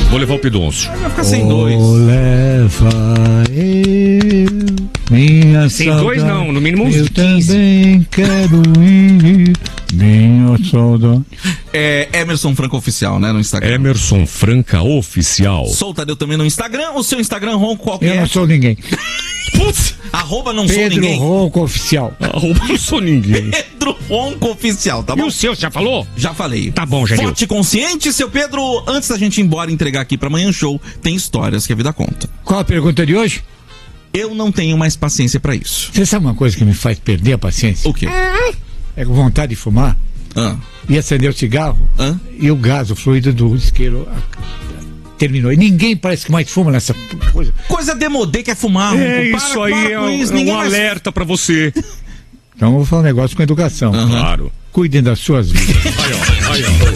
Vou levar o Pidoncio. Vai ficar sem dois. Leva eu, minha Sem saudade. dois não, no mínimo uns Eu 15. também quero ir, minha saudade. Emerson Franco Oficial, né, no Instagram. Emerson Franca Oficial. Sou o Tadeu também no Instagram. O seu Instagram, Ronco, qual que Eu é? não sou ninguém. Putz, @ não sou Pedro ninguém. Ronco Oficial. Arroba não sou ninguém. Pedro Ronco Oficial, tá E bom? o seu, já falou? Já falei. Tá bom, Janil. Forte e consciente, seu Pedro. Antes da gente ir embora e entregar aqui pra Manhã Show, tem histórias que a vida conta. Qual a pergunta de hoje? Eu não tenho mais paciência pra isso. Você sabe uma coisa que me faz perder a paciência? O quê? É com vontade de fumar Ah, e acender o cigarro e o gás, o fluido do isqueiro terminou. E ninguém parece que mais fuma nessa coisa. coisa demodê que é fumar. É Ronco. isso Para aí, com isso. é Ninguém um mais- alerta pra você. Então eu vou falar um negócio com educação. Aham. Claro. Cuidem das suas vidas. Aí, ó.